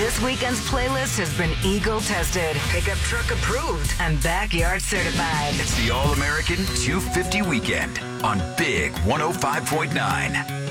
This weekend's playlist has been Eagle tested, pickup truck approved, and backyard certified. It's the All-American 250 Weekend on Big 105.9.